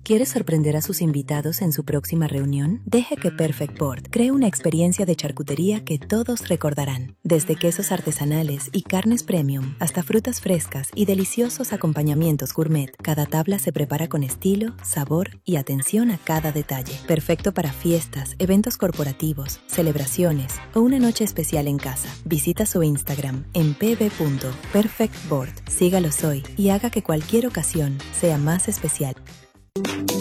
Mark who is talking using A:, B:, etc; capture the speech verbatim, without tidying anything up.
A: ¿Quiere sorprender a sus invitados en su próxima reunión? Deje que Perfect Board cree una experiencia de charcutería que todos recordarán. Desde quesos artesanales y carnes premium hasta frutas frescas y deliciosos acompañamientos gourmet, cada tabla se prepara con estilo, sabor y atención a cada detalle. Perfecto para fiestas, eventos corporativos, celebraciones o una noche especial en casa. Visita su Instagram en p b punto perfect board. Sígalos hoy y haga que cualquier ocasión sea más especial.